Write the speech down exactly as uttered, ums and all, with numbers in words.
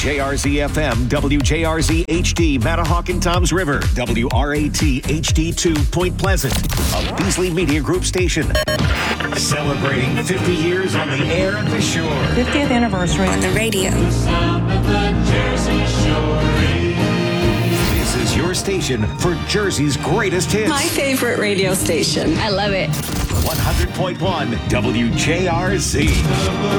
J R Z F M, W J R Z H D, Matahawk Toms River, W R A T H D two, Point Pleasant, a Beasley Media Group station. Celebrating fifty years on the air at the shore. fiftieth anniversary on the radio. The sound of the Jersey Shore. This is your station for Jersey's greatest hits. My favorite radio station. I love it. one hundred point one W J R Z.